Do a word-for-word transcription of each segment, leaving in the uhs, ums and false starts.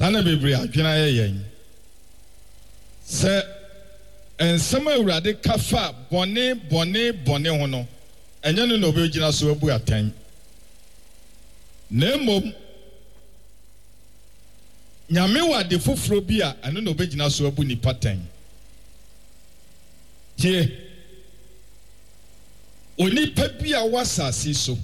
Ana bebre adwena ye yen. Se ensema awurade kafa bone bone bone ho no. Enye no no be gina so abu atan. Na mom nyame wade foforo bi a eno no be gina so abu ni patan. Tie onipa bi a wasase so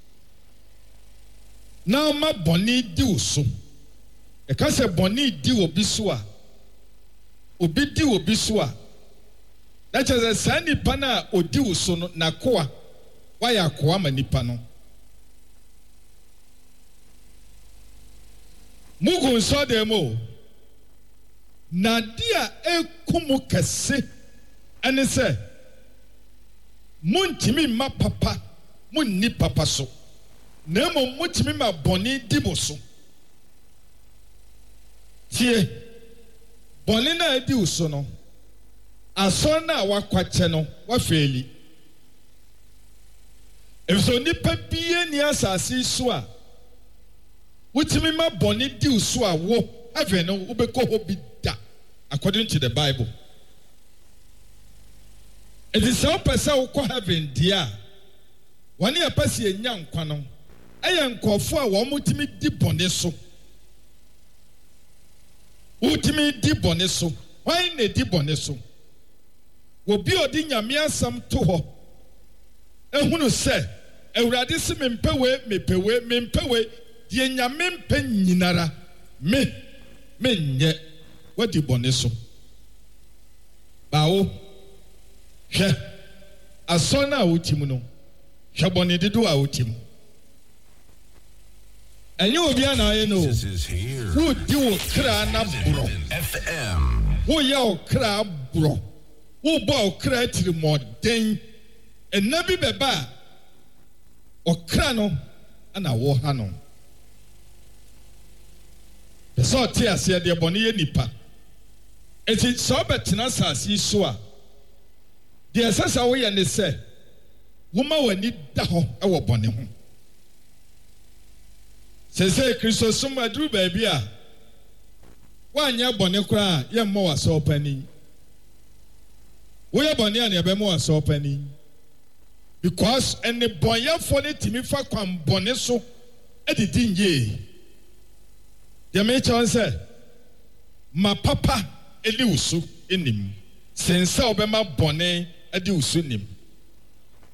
na ma bone di uso e ka se bone di obi so a obi di obi so a na che se nipa na odi uso no na koa wa ya koa ma nipa no mugu so de mo na dia ekumu kese ene se muntimi ma papa munni papa so na mo mutimi ma boni di mo so tie boni na di uso no aso na wakwache no wa feli efso nipa biye ni asase so a mutimi ma boni di uso a wo heaven no ubeko ho bi da according to the Bible. It is so person who call heaven dear. One year pass a young quano. I am called for one ultimate deep on this so. Ultimate deep on this so. Why in a deep on this so? Will be a dinner mere some to her. And who said, a radism in pewe, me pewe, me pewe, the yamin peninara, me, men yet. What deep on this so? Bow. Hwe asona awutim no hwe bone dedo awutim enye obi ana aye no wo di wo kra na bro F M wo ya o kra bro wo bo o kra tiri moden enabi beba o kra no ana wo ha no the so tie ase de bone ye nipa eti so betina sasi so a the essential way and they say, woman will need that our bonnet. Say, say, Christos, some drew baby. One year bonnet cry, young more so penny. We are bonnet and your more so penny. Because and the boy for the Timifa come bonnet so editing ye. The matron said, my papa, a little in him. Since Obama bonnet. Adi usunim